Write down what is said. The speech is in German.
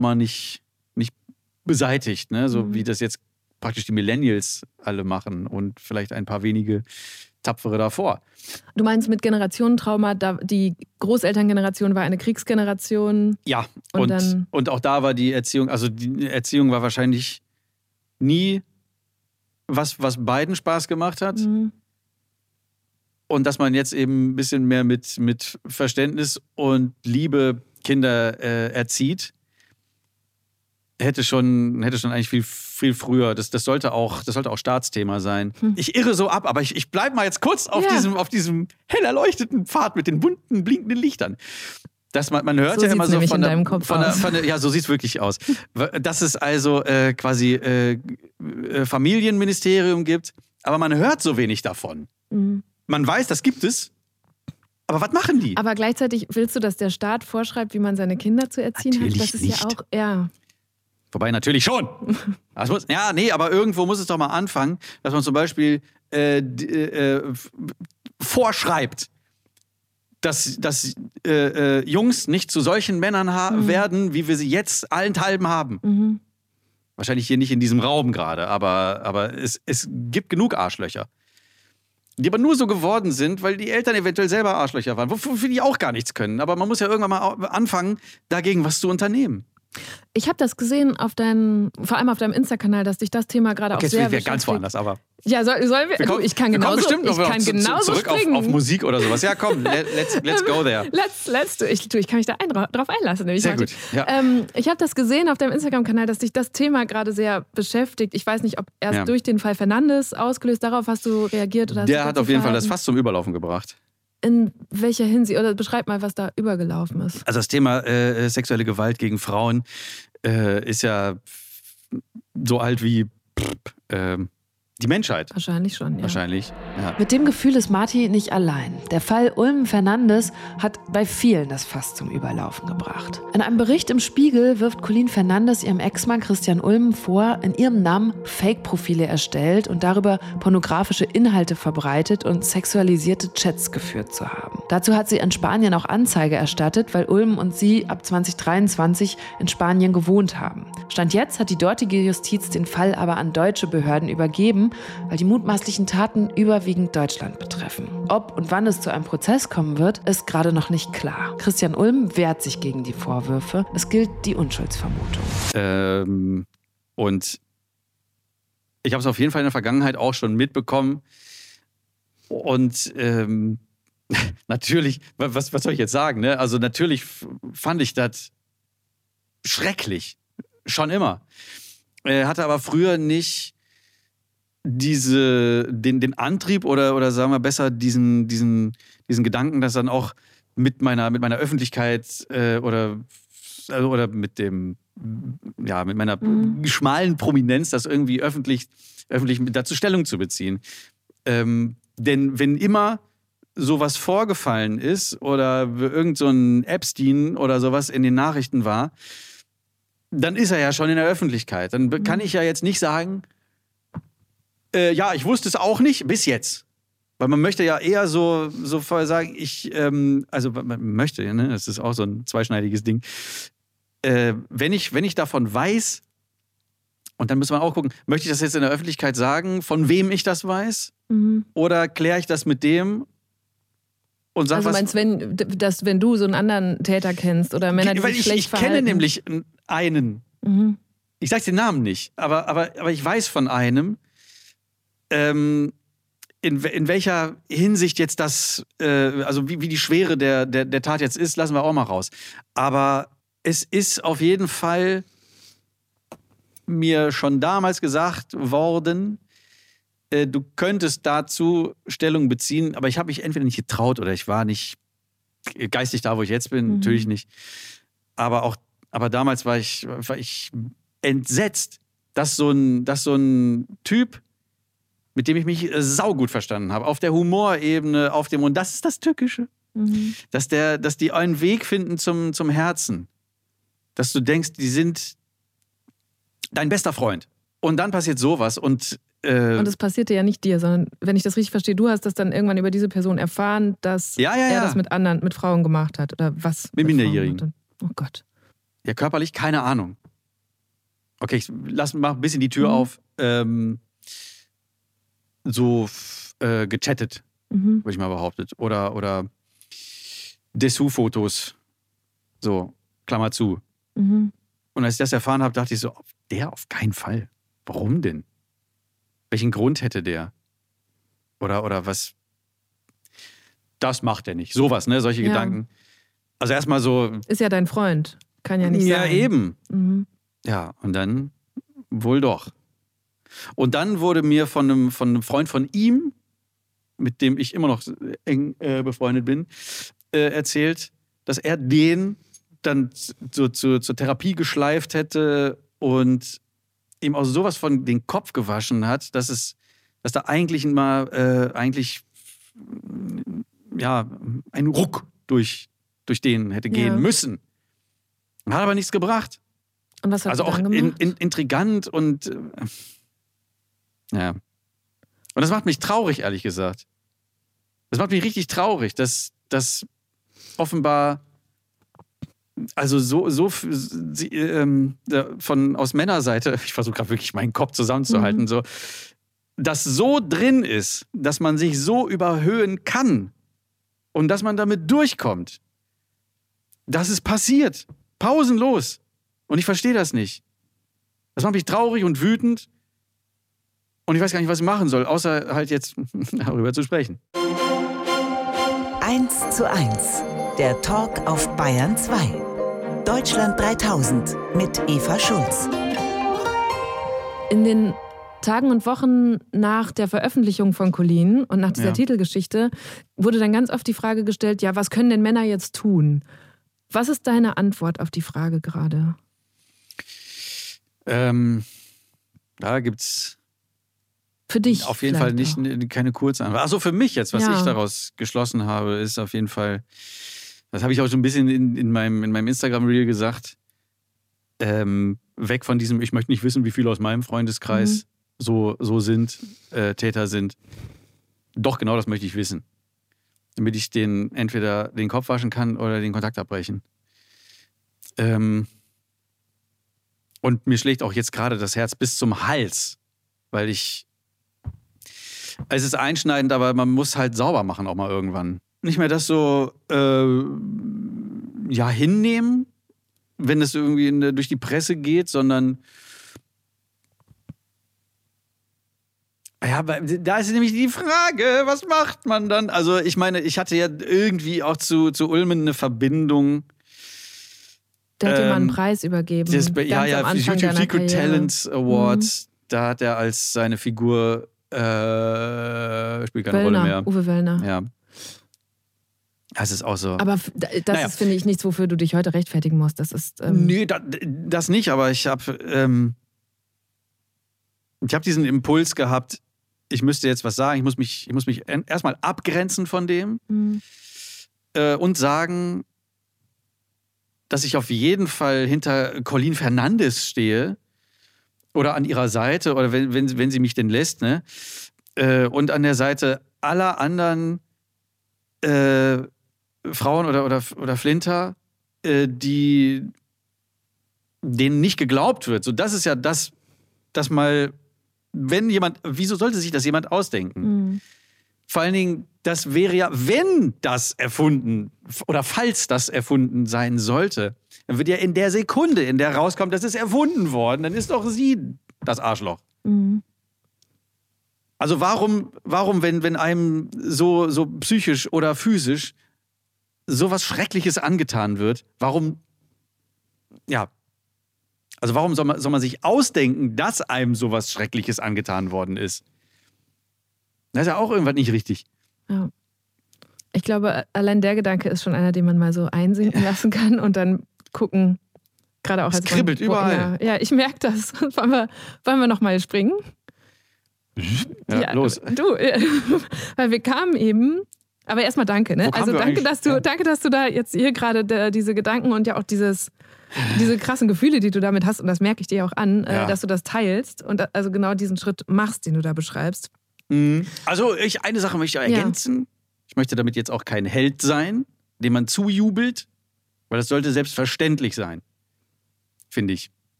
mal nicht beseitigt, ne? So wie das jetzt praktisch die Millennials alle machen und vielleicht ein paar wenige Tapfere davor. Du meinst mit Generationentrauma, die Großelterngeneration war eine Kriegsgeneration? Ja, und auch da war die Erziehung war wahrscheinlich nie was beiden Spaß gemacht hat. Mhm. Und dass man jetzt eben ein bisschen mehr mit Verständnis und Liebe Kinder erzieht, hätte schon eigentlich viel früher. Das sollte auch Staatsthema sein. Ich irre so ab, aber ich bleibe mal jetzt kurz auf diesem hell erleuchteten Pfad mit den bunten, blinkenden Lichtern. Man hört so ja immer so von deinem Kopf aus. Ja, so sieht es wirklich aus. Dass es also quasi Familienministerium gibt, aber man hört so wenig davon. Mhm. Man weiß, das gibt es, aber was machen die? Aber gleichzeitig willst du, dass der Staat vorschreibt, wie man seine Kinder zu erziehen Natürlich hat? Das ist nicht. ja auch, ja. Wobei natürlich schon. Aber irgendwo muss es doch mal anfangen, dass man zum Beispiel vorschreibt, dass Jungs nicht zu solchen Männern werden, wie wir sie jetzt allenthalben haben. Mhm. Wahrscheinlich hier nicht in diesem Raum gerade, aber es gibt genug Arschlöcher. Die aber nur so geworden sind, weil die Eltern eventuell selber Arschlöcher waren, wofür die auch gar nichts können. Aber man muss ja irgendwann mal anfangen, dagegen was zu unternehmen. Ich habe das gesehen vor allem auf deinem Insta-Kanal, dass dich das Thema gerade auch sehr beschäftigt. beschäftigt. Ganz woanders, aber... Ja, sollen wir? Ich kann genauso zurück springen. auf Musik oder sowas. Ja, komm, let's go there. Ich kann mich da drauf einlassen. Sehr gut. Ja. Ich habe das gesehen auf deinem Instagram-Kanal, dass dich das Thema gerade sehr beschäftigt. Ich weiß nicht, ob erst durch den Fall Fernandes ausgelöst. Darauf hast du reagiert? Oder Der hat auf jeden Fall das Fass zum Überlaufen gebracht. In welcher Hinsicht? Oder beschreib mal, was da übergelaufen ist. Also das Thema sexuelle Gewalt gegen Frauen ist ja so alt wie die Menschheit. Wahrscheinlich schon, ja. Wahrscheinlich, ja. Mit dem Gefühl ist Marti nicht allein. Der Fall Ulm-Fernandes hat bei vielen das Fass zum Überlaufen gebracht. In einem Bericht im Spiegel wirft Colleen Fernandes ihrem Ex-Mann Christian Ulm vor, in ihrem Namen Fake-Profile erstellt und darüber pornografische Inhalte verbreitet und sexualisierte Chats geführt zu haben. Dazu hat sie in Spanien auch Anzeige erstattet, weil Ulm und sie ab 2023 in Spanien gewohnt haben. Stand jetzt hat die dortige Justiz den Fall aber an deutsche Behörden übergeben, weil die mutmaßlichen Taten überwiegend Deutschland betreffen. Ob und wann es zu einem Prozess kommen wird, ist gerade noch nicht klar. Christian Ulm wehrt sich gegen die Vorwürfe. Es gilt die Unschuldsvermutung. Und ich habe es auf jeden Fall in der Vergangenheit auch schon mitbekommen. Und natürlich, was soll ich jetzt sagen? Ne? Also natürlich fand ich das schrecklich. Schon immer. Hatte aber früher nicht den Antrieb oder sagen wir besser diesen Gedanken, dass dann auch mit meiner Öffentlichkeit oder mit meiner schmalen Prominenz das irgendwie öffentlich dazu Stellung zu beziehen. Denn wenn immer sowas vorgefallen ist oder irgend so ein Epstein oder sowas in den Nachrichten war, dann ist er ja schon in der Öffentlichkeit. Dann kann ich ja jetzt nicht sagen, ich wusste es auch nicht, bis jetzt. Weil man möchte ja eher so vorher sagen, man möchte ja, ne? Das ist auch so ein zweischneidiges Ding. Wenn ich davon weiß, und dann muss man auch gucken, möchte ich das jetzt in der Öffentlichkeit sagen, von wem ich das weiß? Mhm. Oder kläre ich das mit dem und sag also meinst wenn du so einen anderen Täter kennst oder Männer, die sich schlecht verhalten? Ich kenne nämlich einen. Mhm. Ich sage den Namen nicht, aber ich weiß von einem, in welcher Hinsicht jetzt das, also wie die Schwere der Tat jetzt ist, lassen wir auch mal raus. Aber es ist auf jeden Fall mir schon damals gesagt worden, du könntest dazu Stellung beziehen, aber ich habe mich entweder nicht getraut oder ich war nicht geistig da, wo ich jetzt bin, natürlich nicht. Aber damals war ich entsetzt, dass so ein Typ, mit dem ich mich saugut verstanden habe, auf der Humorebene, und das ist das Tückische, dass die einen Weg finden zum Herzen. Dass du denkst, die sind dein bester Freund. Und dann passiert sowas und es passierte ja nicht dir, sondern, wenn ich das richtig verstehe, du hast das dann irgendwann über diese Person erfahren, dass er das mit Frauen gemacht hat, oder was? Mit Minderjährigen. Oh Gott. Ja, körperlich, keine Ahnung. Okay, ich mach ein bisschen die Tür auf. Gechattet, würde ich mal behauptet. Oder Dessous-Fotos. So, Klammer zu. Und als ich das erfahren habe, dachte ich so, der auf keinen Fall. Warum denn? Welchen Grund hätte der? Oder was? Das macht er nicht. Sowas, ne? Solche Gedanken. Also erstmal so. Ist ja dein Freund. Kann ja nicht sein. Ja, eben. Ja, und dann wohl doch. Und dann wurde mir von einem Freund von ihm, mit dem ich immer noch eng befreundet bin, erzählt, dass er den dann zur Therapie geschleift hätte und ihm auch sowas von den Kopf gewaschen hat, dass da eigentlich ein Ruck durch den hätte gehen müssen. Hat aber nichts gebracht. Und was hat also er auch dann gemacht? intrigant und ja. Und das macht mich traurig, ehrlich gesagt. Das macht mich richtig traurig, dass offenbar also aus Männerseite, ich versuche gerade wirklich meinen Kopf zusammenzuhalten, so, das so drin ist, dass man sich so überhöhen kann und dass man damit durchkommt. Das ist passiert. Pausenlos. Und ich verstehe das nicht. Das macht mich traurig und wütend. Und ich weiß gar nicht, was ich machen soll, außer halt jetzt darüber zu sprechen. 1:1. Der Talk auf Bayern 2. Deutschland 3000 mit Eva Schulz. In den Tagen und Wochen nach der Veröffentlichung von Colleen und nach dieser Titelgeschichte wurde dann ganz oft die Frage gestellt, ja, was können denn Männer jetzt tun? Was ist deine Antwort auf die Frage gerade? Da gibt's für dich auf jeden Fall keine Kurzantwort. Achso, für mich jetzt, was ich daraus geschlossen habe, ist auf jeden Fall, das habe ich auch so ein bisschen in meinem Instagram-Reel gesagt, weg von diesem, ich möchte nicht wissen, wie viele aus meinem Freundeskreis so sind, Täter sind. Doch, genau das möchte ich wissen. Damit ich denen entweder den Kopf waschen kann oder den Kontakt abbrechen. Und mir schlägt auch jetzt gerade das Herz bis zum Hals, weil es ist einschneidend, aber man muss halt sauber machen auch mal irgendwann. Nicht mehr das so hinnehmen, wenn es irgendwie durch die Presse geht, sondern ja, da ist nämlich die Frage, was macht man dann? Also ich meine, ich hatte ja irgendwie auch zu Ulmen eine Verbindung. Der hat dir mal einen Preis übergeben. YouTube Secret Talents Awards. Da hat er als seine Figur spielt keine Rolle mehr. Uwe Wöllner. Ja. Das ist auch so. Aber das ist, finde ich, nichts, wofür du dich heute rechtfertigen musst. Das ist. Nee, das nicht, aber ich habe diesen Impuls gehabt, ich müsste jetzt was sagen, ich muss mich erstmal abgrenzen von dem und sagen, dass ich auf jeden Fall hinter Colleen Fernandes stehe oder an ihrer Seite oder wenn sie mich denn lässt, ne? Und an der Seite aller anderen Frauen oder Flinter, denen nicht geglaubt wird. So, das ist ja das mal, wieso sollte sich das jemand ausdenken? Vor allen Dingen, das wäre ja, wenn das erfunden oder falls das erfunden sein sollte, dann wird ja in der Sekunde, in der rauskommt, das ist erfunden worden, dann ist doch sie das Arschloch. Also warum, wenn einem so psychisch oder physisch sowas Schreckliches angetan wird, warum soll man sich ausdenken, dass einem sowas Schreckliches angetan worden ist? Das ist ja auch irgendwas nicht richtig. Ja. Ich glaube, allein der Gedanke ist schon einer, den man mal so einsinken lassen kann und dann gucken, gerade auch als es kribbelt überall. Ja, ich merke das. Wollen wir noch mal springen? Ja, los. Du, weil wir kamen eben, aber erstmal danke, ne? Also danke, dass du da jetzt hier gerade diese Gedanken und ja auch diese krassen Gefühle, die du damit hast, und das merke ich dir auch an, dass du das teilst und also genau diesen Schritt machst, den du da beschreibst. Also eine Sache möchte ich ergänzen. Ja. Ich möchte damit jetzt auch kein Held sein, dem man zujubelt, weil das sollte selbstverständlich sein. finde ich.